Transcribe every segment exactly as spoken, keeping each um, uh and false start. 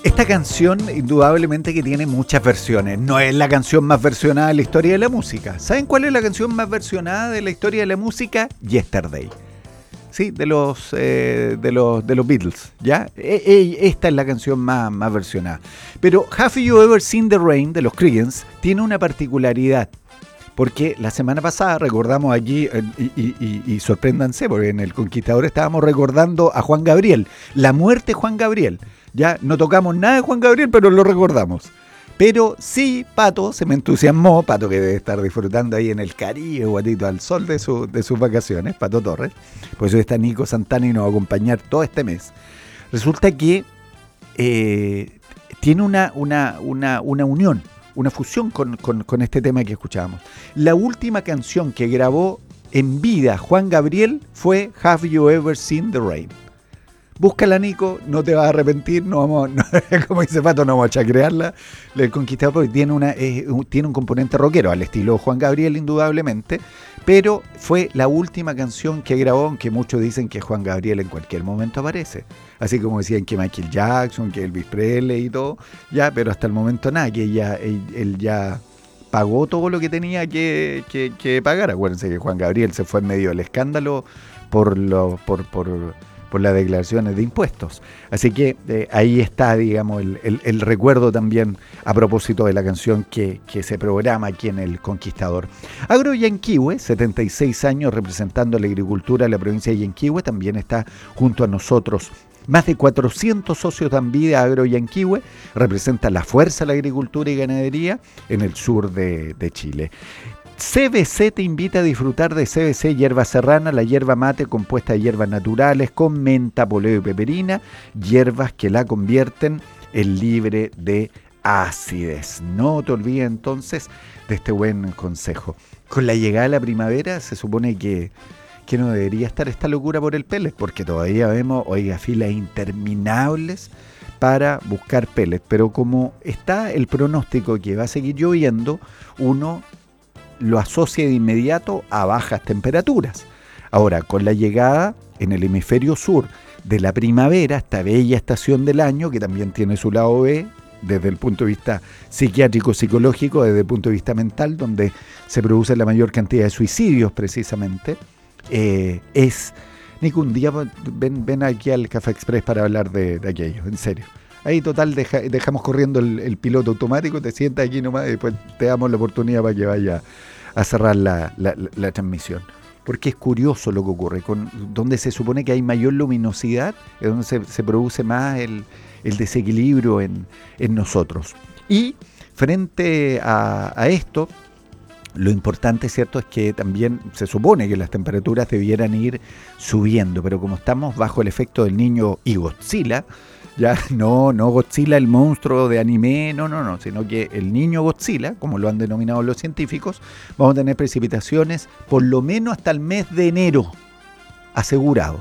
Esta canción indudablemente que tiene muchas versiones. No es la canción más versionada de la historia de la música. ¿Saben cuál es la canción más versionada de la historia de la música? Yesterday. Sí, de los, eh, de los, de los Beatles, ¿ya? E- e- esta es la canción más, más versionada. Pero Have You Ever Seen the Rain, de los Creedence, tiene una particularidad. Porque la semana pasada recordamos aquí, eh, y, y, y, y sorpréndanse, porque en El Conquistador estábamos recordando a Juan Gabriel, la muerte de Juan Gabriel. Ya no tocamos nada de Juan Gabriel, pero lo recordamos. Pero sí, Pato se me entusiasmó, Pato que debe estar disfrutando ahí en el Caribe, guatito al sol de, su, de sus vacaciones, Pato Torres. Por eso está Nico Santana y nos va a acompañar todo este mes. Resulta que eh, tiene una, una, una, una unión, una fusión con, con, con este tema que escuchábamos. La última canción que grabó en vida Juan Gabriel fue Have You Ever Seen the Rain. Búscala, Nico, no te vas a arrepentir, no vamos, no, como dice Pato, no vamos a chacrearla. El Conquistador porque tiene, una, eh, tiene un componente rockero, al estilo Juan Gabriel indudablemente, pero fue la última canción que grabó, aunque muchos dicen que Juan Gabriel en cualquier momento aparece. Así como decían que Michael Jackson, que Elvis Presley y todo, ya, pero hasta el momento nada, que ya, él, él ya pagó todo lo que tenía que, que, que pagar. Acuérdense que Juan Gabriel se fue en medio del escándalo por lo, por, por por las declaraciones de impuestos. Así que eh, ahí está, digamos, el, el, el recuerdo también a propósito de la canción que, que se programa aquí en El Conquistador. Agro Yanquihue, setenta y seis años representando la agricultura de la provincia de Yanquihue, también está junto a nosotros. Más de cuatrocientos socios de Anvida Agro Yanquihue, representa la fuerza de la agricultura y ganadería en el sur de, de Chile. C B C te invita a disfrutar de C B C Hierba Serrana, la hierba mate compuesta de hierbas naturales con menta, poleo y peperina, hierbas que la convierten en libre de acidez. No te olvides entonces de este buen consejo. Con la llegada de la primavera se supone que, que no debería estar esta locura por el pellet, porque todavía vemos, oiga, filas interminables para buscar pellets, pero como está el pronóstico que va a seguir lloviendo, uno lo asocia de inmediato a bajas temperaturas. Ahora, con la llegada en el hemisferio sur de la primavera, esta bella estación del año, que también tiene su lado B, desde el punto de vista psiquiátrico-psicológico, desde el punto de vista mental, donde se produce la mayor cantidad de suicidios precisamente, eh, es... Nico, un día ven, ven aquí al Café Express para hablar de, de aquello, en serio. Ahí total deja, dejamos corriendo el, el piloto automático, te sientas aquí nomás y después te damos la oportunidad para que vaya a cerrar la, la, la, la transmisión. Porque es curioso lo que ocurre, con, donde se supone que hay mayor luminosidad, es donde se, se produce más el, el desequilibrio en, en nosotros. Y frente a, a esto, lo importante, ¿cierto?, es que también se supone que las temperaturas debieran ir subiendo, pero como estamos bajo el efecto del Niño y Godzilla, ya no, no Godzilla el monstruo de anime, no, no, no, sino que el Niño Godzilla, como lo han denominado los científicos, vamos a tener precipitaciones por lo menos hasta el mes de enero, asegurado,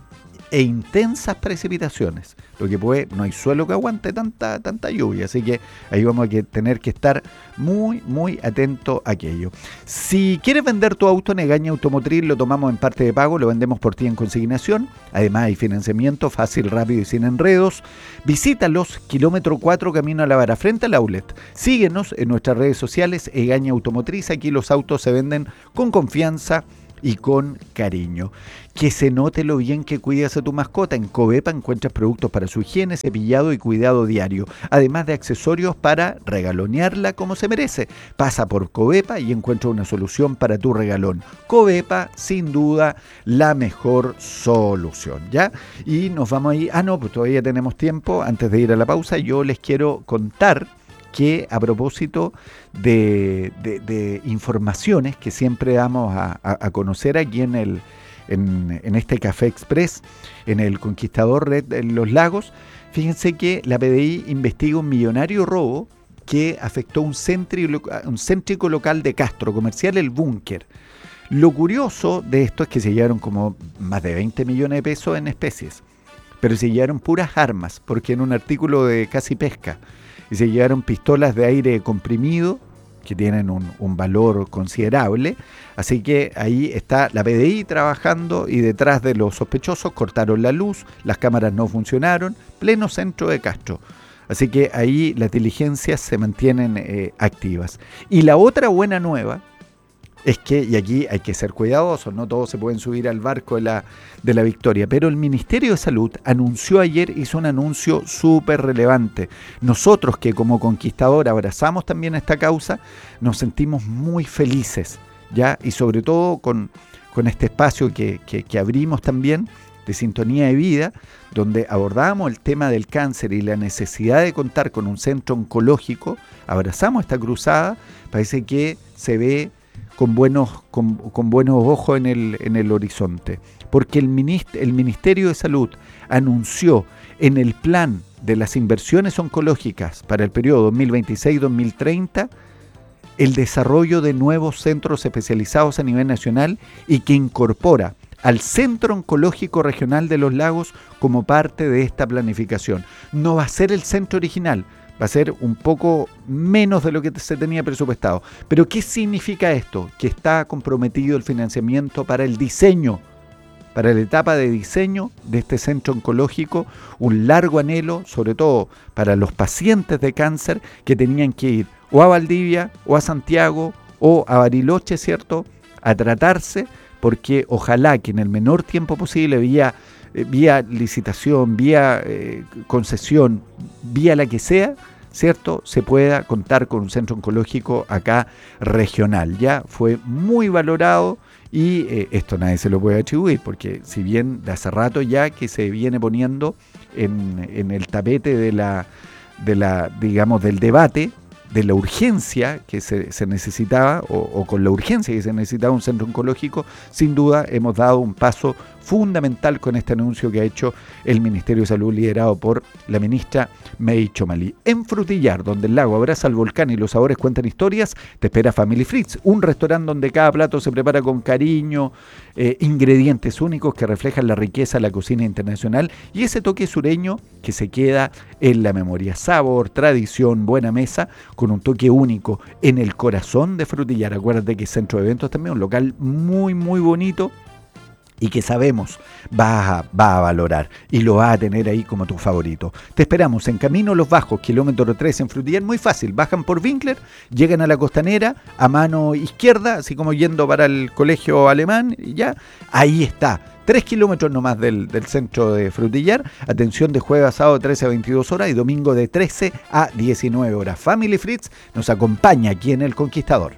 e intensas precipitaciones, lo que puede, no hay suelo que aguante tanta, tanta lluvia, así que ahí vamos a que tener que estar muy, muy atento a aquello. Si quieres vender tu auto en Egaña Automotriz, lo tomamos en parte de pago, lo vendemos por ti en consignación, además hay financiamiento fácil, rápido y sin enredos. Visítalos, kilómetro cuatro, camino a la vara, frente al outlet. Síguenos en nuestras redes sociales, Egaña Automotriz, aquí los autos se venden con confianza y con cariño. Que se note lo bien que cuidas a tu mascota. En Covepa encuentras productos para su higiene, cepillado y cuidado diario, además de accesorios para regalonearla como se merece. Pasa por Covepa y encuentra una solución para tu regalón. Covepa, sin duda, la mejor solución, ¿ya? Y nos vamos a ir, ah no, pues todavía tenemos tiempo, antes de ir a la pausa, yo les quiero contar que a propósito de, de, de informaciones que siempre damos a, a, a conocer aquí en, el, en, en este Café Express, en el Conquistador Red en Los Lagos, fíjense que la P D I investiga un millonario robo que afectó un céntrico, un céntrico local de Castro, comercial El Búnker. Lo curioso de esto es que se llevaron como más de veinte millones de pesos en especies, pero se llevaron puras armas, porque en un artículo de Casi Pesca, y se llevaron pistolas de aire comprimido que tienen un, un valor considerable, así que ahí está la P D I trabajando y detrás de los sospechosos cortaron la luz, las cámaras no funcionaron, pleno centro de Castro. Así que ahí las diligencias se mantienen eh, activas. Y la otra buena nueva es que, y aquí hay que ser cuidadosos, no todos se pueden subir al barco de la, de la victoria, pero el Ministerio de Salud anunció ayer, hizo un anuncio súper relevante. Nosotros que como Conquistador abrazamos también esta causa, nos sentimos muy felices, ¿ya? Y sobre todo con, con este espacio que, que, que abrimos también, de Sintonía de Vida, donde abordamos el tema del cáncer y la necesidad de contar con un centro oncológico. Abrazamos esta cruzada, parece que se ve con buenos, con, con buenos ojos en el, en el horizonte, porque el, minist- el Ministerio de Salud anunció en el plan de las inversiones oncológicas para el periodo dos mil veintiséis dos mil treinta el desarrollo de nuevos centros especializados a nivel nacional y que incorpora al Centro Oncológico Regional de los Lagos como parte de esta planificación. No va a ser el centro original, va a ser un poco menos de lo que se tenía presupuestado. Pero ¿qué significa esto? Que está comprometido el financiamiento para el diseño, para la etapa de diseño de este centro oncológico, un largo anhelo, sobre todo para los pacientes de cáncer que tenían que ir o a Valdivia, o a Santiago, o a Bariloche, ¿cierto?, a tratarse, porque ojalá que en el menor tiempo posible, vía, eh, vía licitación, vía eh, concesión, vía la que sea, ¿cierto?, se pueda contar con un centro oncológico acá regional. Ya fue muy valorado y eh, esto nadie se lo puede atribuir, porque si bien de hace rato ya que se viene poniendo en, en el tapete de la, de la, digamos, del debate, de la urgencia que se, se necesitaba, o, o con la urgencia que se necesitaba un centro oncológico, sin duda hemos dado un paso fundamental con este anuncio que ha hecho el Ministerio de Salud liderado por la ministra May Chomalí. En Frutillar, donde el lago abraza al volcán y los sabores cuentan historias, te espera Family Fritz, un restaurante donde cada plato se prepara con cariño, eh, ingredientes únicos que reflejan la riqueza de la cocina internacional y ese toque sureño que se queda en la memoria. Sabor, tradición, buena mesa, con un toque único en el corazón de Frutillar. Acuérdate que es centro de eventos también, un local muy muy bonito y que sabemos va a, va a valorar y lo va a tener ahí como tu favorito. Te esperamos en Camino Los Bajos, kilómetro tres en Frutillar, muy fácil, bajan por Winkler, llegan a la Costanera, a mano izquierda, así como yendo para el colegio alemán, y ya, ahí está. Tres kilómetros nomás del, del centro de Frutillar. Atención de jueves a sábado de trece a veintidós horas y domingo de trece a diecinueve horas. Family Fritz nos acompaña aquí en El Conquistador.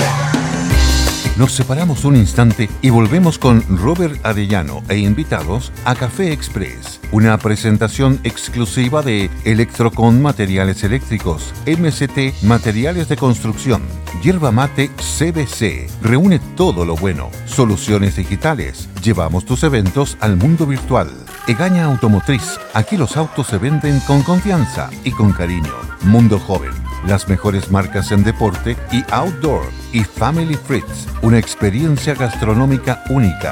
Nos separamos un instante y volvemos con Robert Arellano e invitados a Café Express, una presentación exclusiva de Electrocon Materiales Eléctricos, M C T Materiales de Construcción, Yerba Mate C B C. Reúne todo lo bueno. Soluciones digitales. Llevamos tus eventos al mundo virtual. Egaña Automotriz. Aquí los autos se venden con confianza y con cariño. Mundo Joven. Las mejores marcas en deporte y outdoor. Y Family Fritz, una experiencia gastronómica única.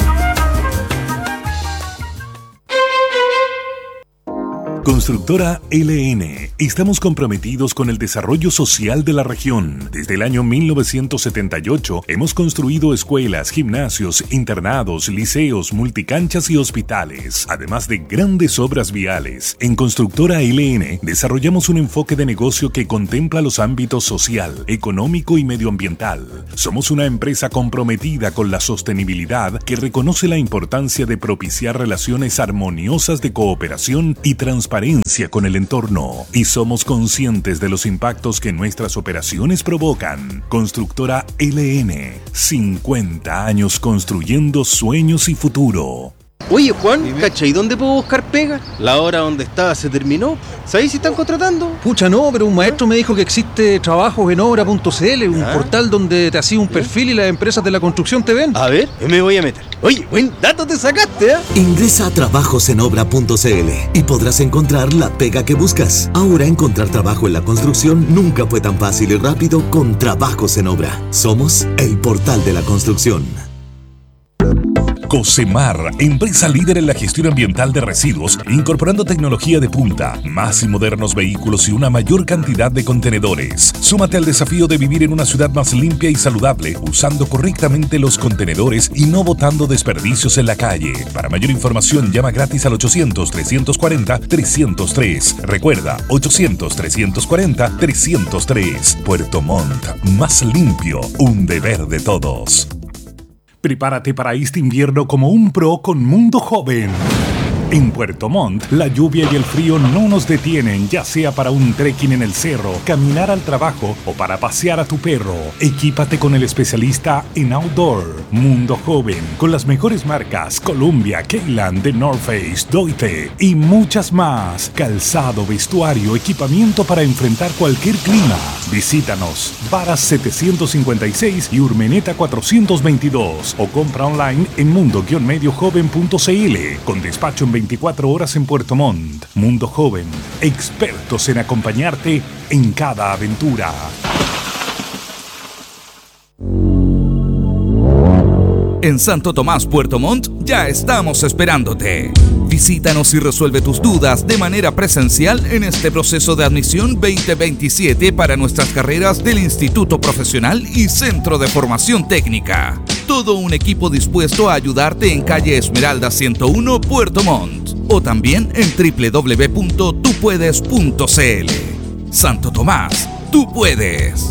Constructora L N. Estamos comprometidos con el desarrollo social de la región. Desde el año mil novecientos setenta y ocho hemos construido escuelas, gimnasios, internados, liceos, multicanchas y hospitales, además de grandes obras viales. En Constructora L N desarrollamos un enfoque de negocio que contempla los ámbitos social, económico y medioambiental. Somos una empresa comprometida con la sostenibilidad que reconoce la importancia de propiciar relaciones armoniosas de cooperación y transparencia con el entorno, y somos conscientes de los impactos que nuestras operaciones provocan. Constructora L N, cincuenta años construyendo sueños y futuro. Oye, Juan, ¿cachai? ¿Dónde puedo buscar pega? La hora donde estaba se terminó. ¿Sabéis si están contratando? Pucha, no, pero un maestro me dijo que existe trabajos en obra punto c l, un ¿Ah? portal donde te hacía un perfil y las empresas de la construcción te ven. A ver, me voy a meter. Oye, buen dato te sacaste, ¿eh? Ingresa a trabajos en obra punto c l y podrás encontrar la pega que buscas. Ahora encontrar trabajo en la construcción nunca fue tan fácil y rápido con Trabajos en Obra. Somos el portal de la construcción. Cocemar, empresa líder en la gestión ambiental de residuos, incorporando tecnología de punta, más y modernos vehículos y una mayor cantidad de contenedores. Súmate al desafío de vivir en una ciudad más limpia y saludable, usando correctamente los contenedores y no botando desperdicios en la calle. Para mayor información, llama gratis al ochocientos, trescientos cuarenta, trescientos tres. Recuerda, ochocientos, trescientos cuarenta, trescientos tres. Puerto Montt, más limpio, un deber de todos. Prepárate para este invierno como un pro con Mundo Joven. En Puerto Montt, la lluvia y el frío no nos detienen, ya sea para un trekking en el cerro, caminar al trabajo o para pasear a tu perro. Equípate con el especialista en outdoor, Mundo Joven, con las mejores marcas Columbia, Keyland, The North Face, Doite y muchas más. Calzado, vestuario, equipamiento para enfrentar cualquier clima. Visítanos, Varas setecientos cincuenta y seis y Urmeneta cuatrocientos veintidós o compra online en mundo guion medio joven punto c l con despacho en veinticuatro horas en Puerto Montt. Mundo Joven, expertos en acompañarte en cada aventura. En Santo Tomás, Puerto Montt, ya estamos esperándote. Visítanos y resuelve tus dudas de manera presencial en este proceso de admisión veinte veintisiete para nuestras carreras del Instituto Profesional y Centro de Formación Técnica. Todo un equipo dispuesto a ayudarte en calle Esmeralda ciento uno, Puerto Montt. O también en doble u doble u doble u punto tú puedes punto c l. Santo Tomás, tú puedes.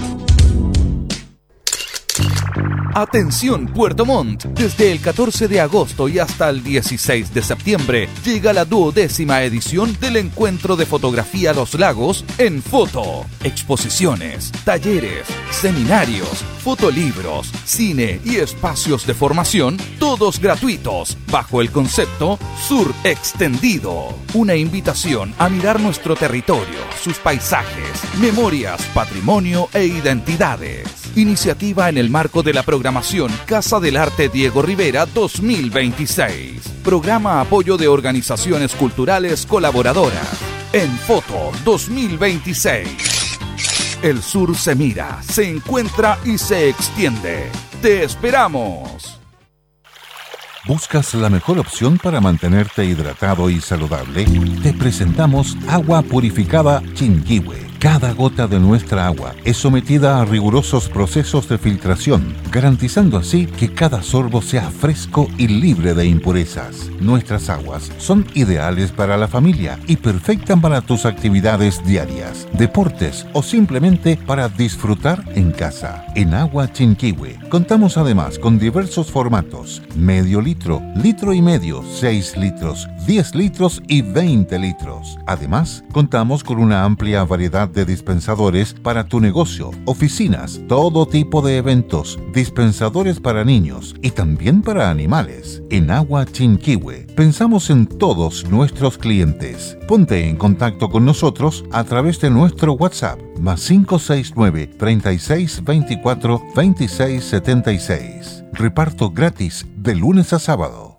Atención Puerto Montt, desde el catorce de agosto y hasta el dieciséis de septiembre llega la duodécima edición del Encuentro de Fotografía Los Lagos en Foto. Exposiciones, talleres, seminarios, fotolibros, cine y espacios de formación, todos gratuitos, bajo el concepto Sur Extendido. Una invitación a mirar nuestro territorio, sus paisajes, memorias, patrimonio e identidades. Iniciativa en el marco de la programación Casa del Arte Diego Rivera dos mil veintiséis. Programa apoyo de organizaciones culturales colaboradoras. En Foto dos mil veintiséis. El sur se mira, se encuentra y se extiende. ¡Te esperamos! ¿Buscas la mejor opción para mantenerte hidratado y saludable? Te presentamos Agua Purificada Chinquihue. Cada gota de nuestra agua es sometida a rigurosos procesos de filtración, garantizando así que cada sorbo sea fresco y libre de impurezas. Nuestras aguas son ideales para la familia y perfectas para tus actividades diarias, deportes o simplemente para disfrutar en casa. En Agua Chinquihue contamos además con diversos formatos: medio litro, litro y medio, seis litros, diez litros y veinte litros. Además, contamos con una amplia variedad de dispensadores para tu negocio, oficinas, todo tipo de eventos, dispensadores para niños y también para animales. En Agua Chinquihue pensamos en todos nuestros clientes. Ponte en contacto con nosotros a través de nuestro WhatsApp más cinco seis nueve, treinta y seis, veinticuatro, veintiséis, setenta y seis. Reparto gratis de lunes a sábado.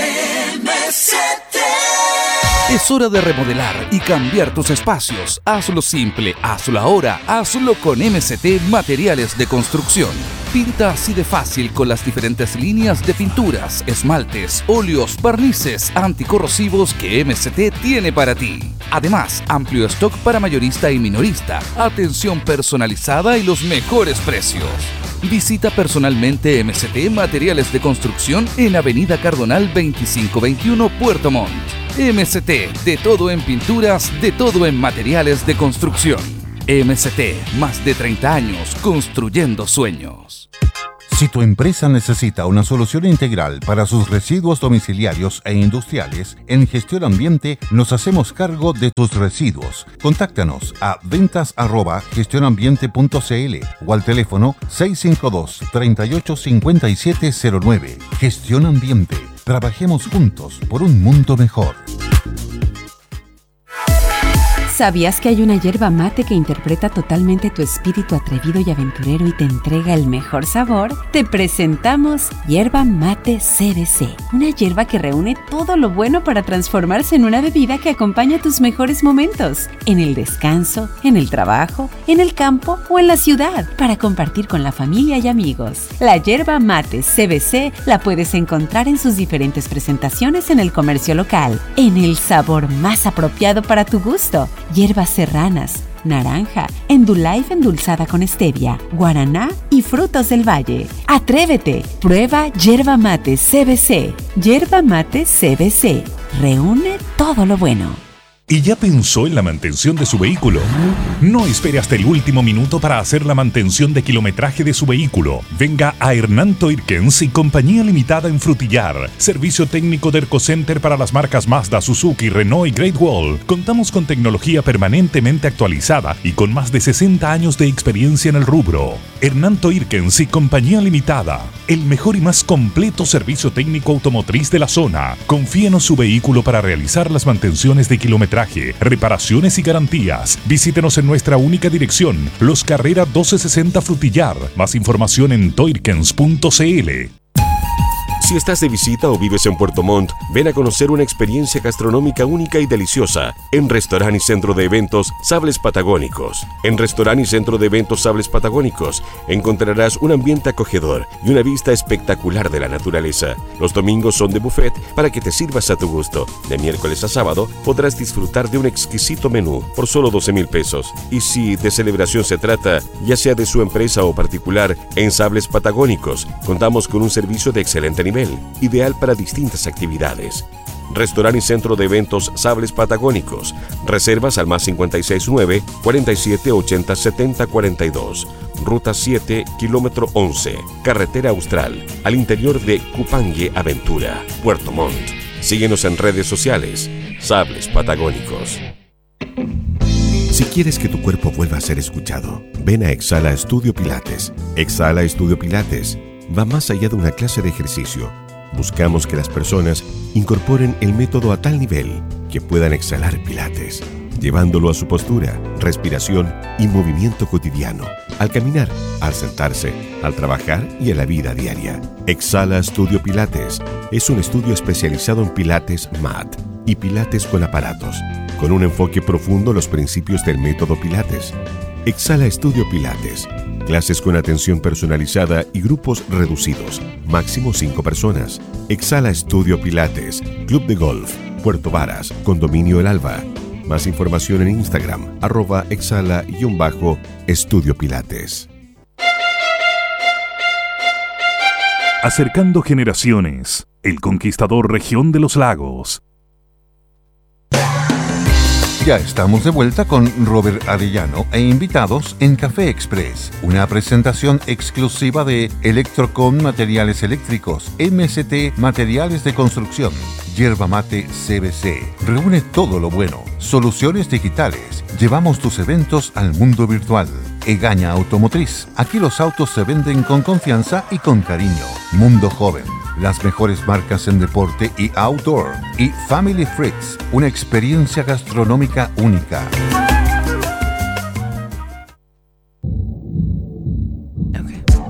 Es hora de remodelar y cambiar tus espacios. Hazlo simple, hazlo ahora, hazlo con M C T Materiales de Construcción. Pinta así de fácil con las diferentes líneas de pinturas, esmaltes, óleos, barnices anticorrosivos que M C T tiene para ti. Además, amplio stock para mayorista y minorista, atención personalizada y los mejores precios. Visita personalmente M C T Materiales de Construcción en Avenida Cardonal veinticinco veintiuno, Puerto Montt. M C T, de todo en pinturas, de todo en materiales de construcción. M C T, más de treinta años construyendo sueños. Si tu empresa necesita una solución integral para sus residuos domiciliarios e industriales, en Gestión Ambiente nos hacemos cargo de tus residuos. Contáctanos a ventas arroba gestionambiente punto c l o al teléfono seis cinco dos, tres ocho cinco siete cero nueve. Gestión Ambiente. Trabajemos juntos por un mundo mejor. ¿Sabías que hay una yerba mate que interpreta totalmente tu espíritu atrevido y aventurero y te entrega el mejor sabor? Te presentamos Yerba Mate C B C, una yerba que reúne todo lo bueno para transformarse en una bebida que acompaña tus mejores momentos, en el descanso, en el trabajo, en el campo o en la ciudad, para compartir con la familia y amigos. La Yerba Mate C B C la puedes encontrar en sus diferentes presentaciones en el comercio local, en el sabor más apropiado para tu gusto. Hierbas serranas, naranja, Endullife endulzada con stevia, guaraná y frutos del valle. ¡Atrévete! Prueba Yerba Mate C B C. Yerba Mate C B C. Reúne todo lo bueno. ¿Y ya pensó en la mantención de su vehículo? No espere hasta el último minuto para hacer la mantención de kilometraje de su vehículo. Venga a Hernán Toirkens y Compañía Limitada en Frutillar. Servicio técnico de Ercocenter para las marcas Mazda, Suzuki, Renault y Great Wall. Contamos con tecnología permanentemente actualizada y con más de sesenta años de experiencia en el rubro. Hernán Toirkens y Compañía Limitada. El mejor y más completo servicio técnico automotriz de la zona. Confíenos su vehículo para realizar las mantenciones de kilometraje, reparaciones y garantías. Visítenos en nuestra única dirección, Los Carrera doce sesenta Frutillar. Más información en toirkens punto c l. Si estás de visita o vives en Puerto Montt, ven a conocer una experiencia gastronómica única y deliciosa en Restaurant y Centro de Eventos Sables Patagónicos. En Restaurant y Centro de Eventos Sables Patagónicos encontrarás un ambiente acogedor y una vista espectacular de la naturaleza. Los domingos son de buffet para que te sirvas a tu gusto. De miércoles a sábado podrás disfrutar de un exquisito menú por solo doce mil pesos. Y si de celebración se trata, ya sea de su empresa o particular, en Sables Patagónicos contamos con un servicio de excelente nivel, ideal para distintas actividades. Restaurant y Centro de Eventos Sables Patagónicos. Reservas al más cincuenta y seis nueve, cuarenta y siete ochenta, setenta cuarenta y dos. Ruta siete, kilómetro once, Carretera Austral, al interior de Cupangue Aventura, Puerto Montt. Síguenos en redes sociales. Sables Patagónicos. Si quieres que tu cuerpo vuelva a ser escuchado, ven a Exhala Estudio Pilates. Exhala Estudio Pilates va más allá de una clase de ejercicio. Buscamos que las personas incorporen el método a tal nivel que puedan exhalar Pilates, llevándolo a su postura, respiración y movimiento cotidiano, al caminar, al sentarse, al trabajar y en la vida diaria. Exhala Estudio Pilates es un estudio especializado en Pilates Mat y Pilates con aparatos, con un enfoque profundo en los principios del método Pilates. Exhala Estudio Pilates. Clases con atención personalizada y grupos reducidos, máximo cinco personas. Exhala Estudio Pilates, Club de Golf, Puerto Varas, Condominio El Alba. Más información en Instagram, arroba exhala-estudio Pilates. Acercando generaciones, el conquistador Región de los Lagos. Ya estamos de vuelta con Robert Arellano e invitados en Café Express, una presentación exclusiva de Electrocon Materiales Eléctricos, M S T Materiales de Construcción, Yerba Mate C B C. Reúne todo lo bueno. Soluciones digitales. Llevamos tus eventos al mundo virtual. Egaña Automotriz. Aquí los autos se venden con confianza y con cariño. Mundo Joven. Las mejores marcas en deporte y outdoor. Y Family Fritz, una experiencia gastronómica única.